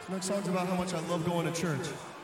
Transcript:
Next song's about how much I love going to church.